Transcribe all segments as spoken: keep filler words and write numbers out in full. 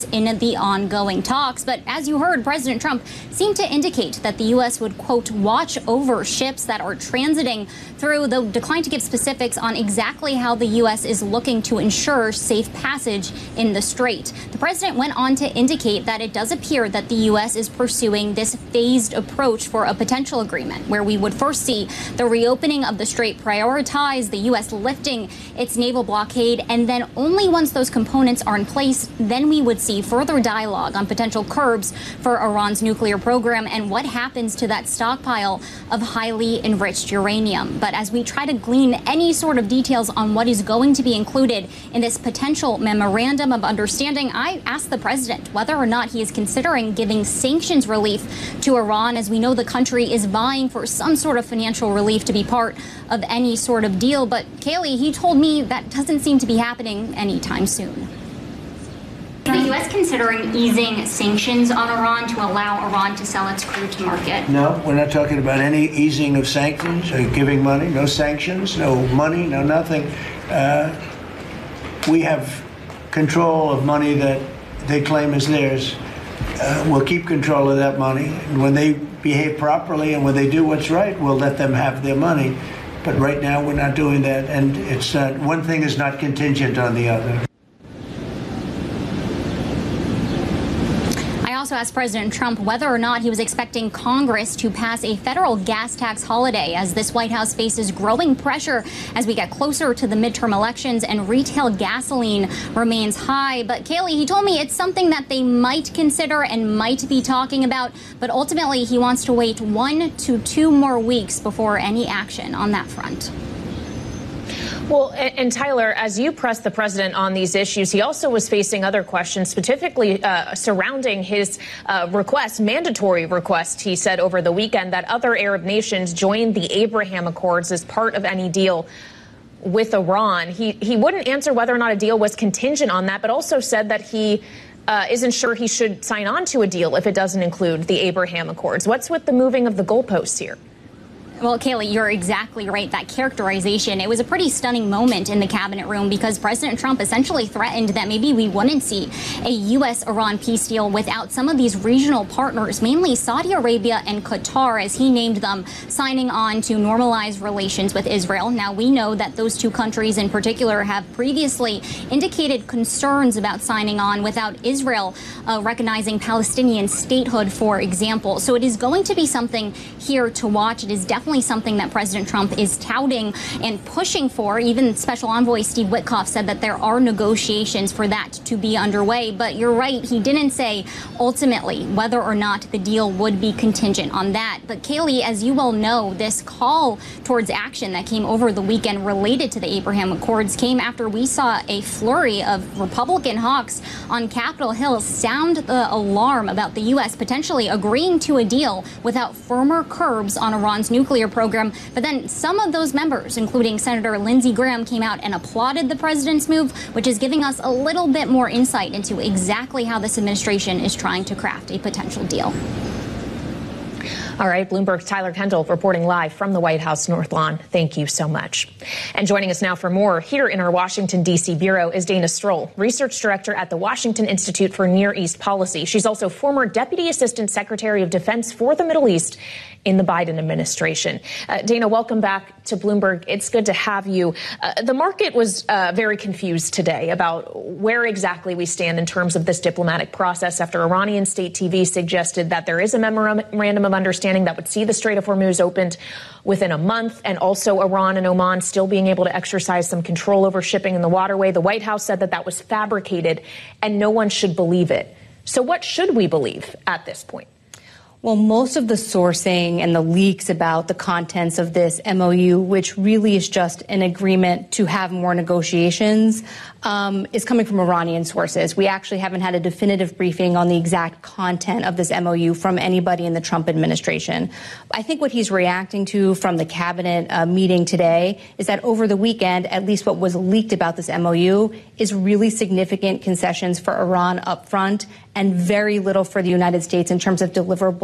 in the ongoing talks. But as you heard, President Trump seemed to indicate that the U S would, quote, watch over ships that are transiting through, though declined to give specifics on exactly how the U S is looking to ensure safe passage in the strait. The president went on to indicate that it does appear that the U S is pursuing this phased approach for a potential agreement, where we would first see the reopening of the strait prioritize, the U S lifting its naval blockade, and then only once those components are in place, then we would see further dialogue on potential curbs for Iran's nuclear program and what happens to that stockpile of highly enriched uranium. But as we try to glean any sort of details on what is going to be included in this potential memorandum of understanding, I asked the president whether or not he is considering giving sanctions relief to Iran, as we know the country is vying for some sort of financial relief to be part of any sort of deal. But Kayleigh, he told me that doesn't seem to be happening anytime soon. Is the U S considering easing sanctions on Iran to allow Iran to sell its crude to market? No, we're not talking about any easing of sanctions or giving money. No sanctions, no money, no nothing. Uh, we have control of money that they claim is theirs. Uh, we'll keep control of that money. And when they behave properly and when they do what's right, we'll let them have their money. But right now, we're not doing that. And it's not, one thing is not contingent on the other. I also asked President Trump whether or not he was expecting Congress to pass a federal gas tax holiday, as this White House faces growing pressure as we get closer to the midterm elections and retail gasoline remains high. But Kayleigh, he told me it's something that they might consider and might be talking about, but ultimately he wants to wait one to two more weeks before any action on that front. Well, and, and Tyler, as you pressed the president on these issues, he also was facing other questions, specifically uh, surrounding his uh, request, mandatory request, he said over the weekend, that other Arab nations join the Abraham Accords as part of any deal with Iran. He, he wouldn't answer whether or not a deal was contingent on that, but also said that he uh, isn't sure he should sign on to a deal if it doesn't include the Abraham Accords. What's with the moving of the goalposts here? Well, Kayleigh, you're exactly right. That characterization, it was a pretty stunning moment in the cabinet room because President Trump essentially threatened that maybe we wouldn't see a U S Iran peace deal without some of these regional partners, mainly Saudi Arabia and Qatar, as he named them, signing on to normalize relations with Israel. Now, we know that those two countries in particular have previously indicated concerns about signing on without Israel uh, recognizing Palestinian statehood, for example. So it is going to be something here to watch. It is definitely something that President Trump is touting and pushing for. Even Special Envoy Steve Witkoff said that there are negotiations for that to be underway. But you're right, he didn't say ultimately whether or not the deal would be contingent on that. But Kayleigh, as you well know, this call towards action that came over the weekend related to the Abraham Accords came after we saw a flurry of Republican hawks on Capitol Hill sound the alarm about the U S potentially agreeing to a deal without firmer curbs on Iran's nuclear program. But then some of those members, including Senator Lindsey Graham, came out and applauded the president's move, which is giving us a little bit more insight into exactly how this administration is trying to craft a potential deal. All right, Bloomberg's Tyler Kendall reporting live from the White House North Lawn. Thank you so much. And joining us now for more here in our Washington, D C bureau is Dana Stroll, research director at the Washington Institute for Near East Policy. She's also former Deputy Assistant Secretary of Defense for the Middle East in the Biden administration. Uh, Dana, welcome back to Bloomberg. It's good to have you. Uh, the market was uh, very confused today about where exactly we stand in terms of this diplomatic process after Iranian state T V suggested that there is a memorandum of understanding that would see the Strait of Hormuz opened within a month, and also Iran and Oman still being able to exercise some control over shipping in the waterway. The White House said that that was fabricated and no one should believe it. So what should we believe at this point? Well, most of the sourcing and the leaks about the contents of this M O U, which really is just an agreement to have more negotiations, um, is coming from Iranian sources. We actually haven't had a definitive briefing on the exact content of this M O U from anybody in the Trump administration. I think what he's reacting to from the cabinet uh, meeting today is that over the weekend, at least what was leaked about this M O U is really significant concessions for Iran up front and very little for the United States in terms of deliverables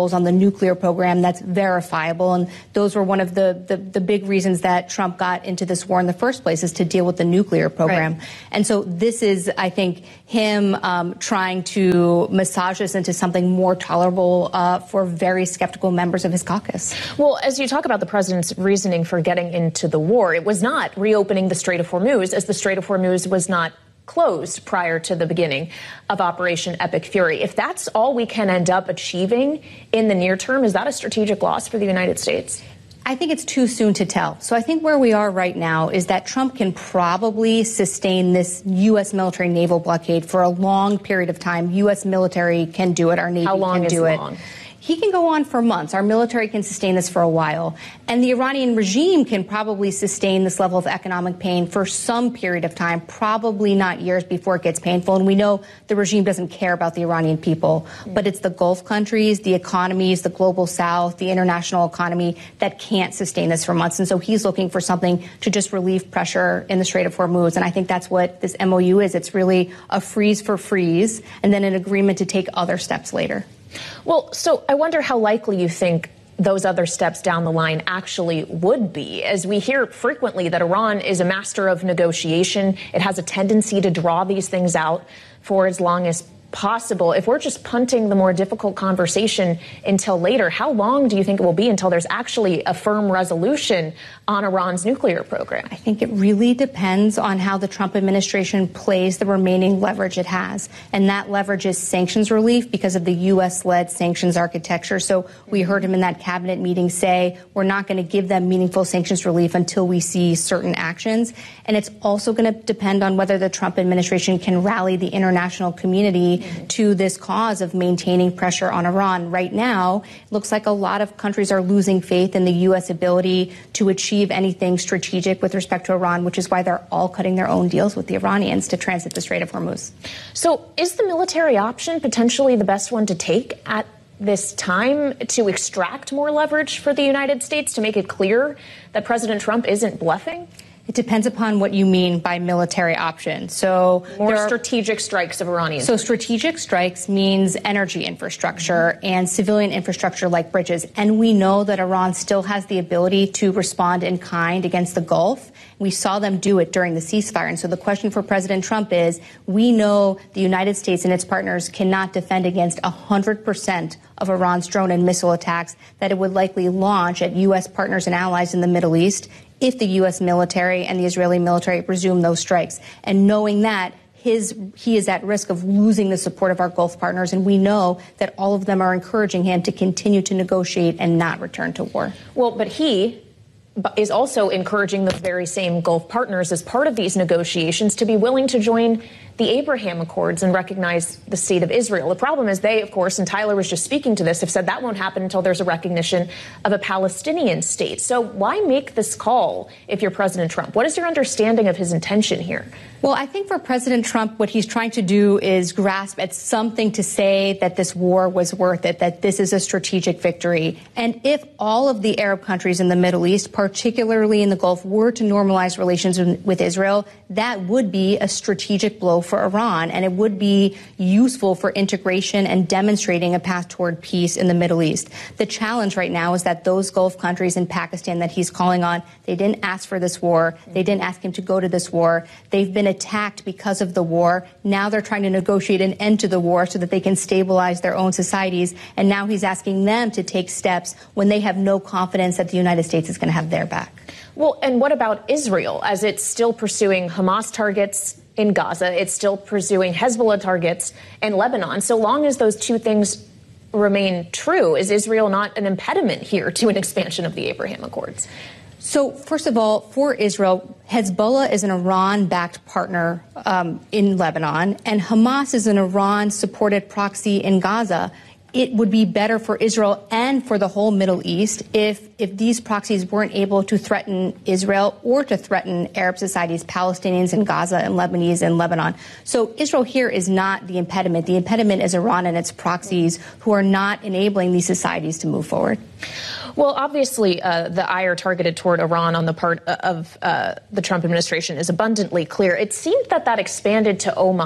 deliverables on the nuclear program that's verifiable. And those were one of the, the, the big reasons that Trump got into this war in the first place, is to deal with the nuclear program. Right. And so this is, I think, him um, trying to massage this into something more tolerable uh, for very skeptical members of his caucus. Well, as you talk about the president's reasoning for getting into the war, it was not reopening the Strait of Hormuz, as the Strait of Hormuz was not closed prior to the beginning of Operation Epic Fury. If that's all we can end up achieving in the near term, is that a strategic loss for the United States? I think it's too soon to tell. So I think where we are right now is that Trump can probably sustain this U S military naval blockade for a long period of time. U S military can do it. Our Navy How long can is do it. Long? He can go on for months. Our military can sustain this for a while. And the Iranian regime can probably sustain this level of economic pain for some period of time, probably not years before it gets painful. And we know the regime doesn't care about the Iranian people, but it's the Gulf countries, the economies, the global South, the international economy that can't sustain this for months. And so he's looking for something to just relieve pressure in the Strait of Hormuz. And I think that's what this M O U is. It's really a freeze for freeze and then an agreement to take other steps later. Well, so I wonder how likely you think those other steps down the line actually would be, as we hear frequently that Iran is a master of negotiation. It has a tendency to draw these things out for as long as possible. If we're just punting the more difficult conversation until later, how long do you think it will be until there's actually a firm resolution on Iran's nuclear program? I think it really depends on how the Trump administration plays the remaining leverage it has. And that leverage is sanctions relief because of the U S-led sanctions architecture. So we heard him in that cabinet meeting say, we're not going to give them meaningful sanctions relief until we see certain actions. And it's also going to depend on whether the Trump administration can rally the international community to this cause of maintaining pressure on Iran. Right now, it looks like a lot of countries are losing faith in the U S ability to achieve anything strategic with respect to Iran, which is why they're all cutting their own deals with the Iranians to transit the Strait of Hormuz. So is the military option potentially the best one to take at this time to extract more leverage for the United States, to make it clear that President Trump isn't bluffing? It depends upon what you mean by military option. So more are, strategic strikes of Iranians. So strategic strikes means energy infrastructure and civilian infrastructure like bridges. And we know that Iran still has the ability to respond in kind against the Gulf. We saw them do it during the ceasefire. And so the question for President Trump is, we know the United States and its partners cannot defend against one hundred percent of Iran's drone and missile attacks that it would likely launch at U S partners and allies in the Middle East if the U S military and the Israeli military resume those strikes. And knowing that, his, he is at risk of losing the support of our Gulf partners. And we know that all of them are encouraging him to continue to negotiate and not return to war. Well, but he is also encouraging those very same Gulf partners as part of these negotiations to be willing to join the Abraham Accords and recognize the state of Israel. The problem is they, of course, and Tyler was just speaking to this, have said that won't happen until there's a recognition of a Palestinian state. So why make this call if you're President Trump? What is your understanding of his intention here? Well, I think for President Trump, what he's trying to do is grasp at something to say that this war was worth it, that this is a strategic victory. And if all of the Arab countries in the Middle East, particularly in the Gulf, were to normalize relations with Israel, that would be a strategic blow for Iran, and it would be useful for integration and demonstrating a path toward peace in the Middle East. The challenge right now is that those Gulf countries in Pakistan that he's calling on, they didn't ask for this war. They didn't ask him to go to this war. They've been attacked because of the war. Now they're trying to negotiate an end to the war so that they can stabilize their own societies. And now he's asking them to take steps when they have no confidence that the United States is going to have their back. Well, and what about Israel, as it's still pursuing Hamas targets in Gaza? It's still pursuing Hezbollah targets in Lebanon. So long as those two things remain true, is Israel not an impediment here to an expansion of the Abraham Accords? So, first of all, for Israel, Hezbollah is an Iran-backed partner um, in Lebanon, and Hamas is an Iran-supported proxy in Gaza. It would be better for Israel and for the whole Middle East if, if these proxies weren't able to threaten Israel or to threaten Arab societies, Palestinians in Gaza and Lebanese in Lebanon. So Israel here is not the impediment. The impediment is Iran and its proxies who are not enabling these societies to move forward. Well, obviously, uh, the ire targeted toward Iran on the part of uh, the Trump administration is abundantly clear. It seemed that that expanded to Oman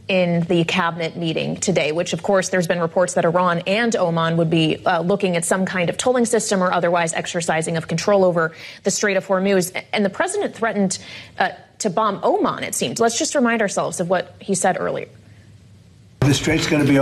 in the cabinet meeting today, which, of course, there's been reports that Iran and Oman would be uh, looking at some kind of tolling system or otherwise exercising of control over the Strait of Hormuz. And the president threatened uh, to bomb Oman, it seemed. Let's just remind ourselves of what he said earlier. The strait's going to be